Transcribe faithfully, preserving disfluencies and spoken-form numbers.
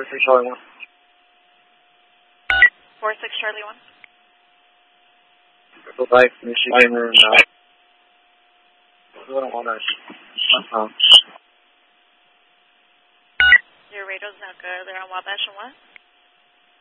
four six Charlie one. four six Charlie one. Go back, Michigan, and uh, I don't want to. Uh-huh. Your radio's not good. They're on Wabash and what?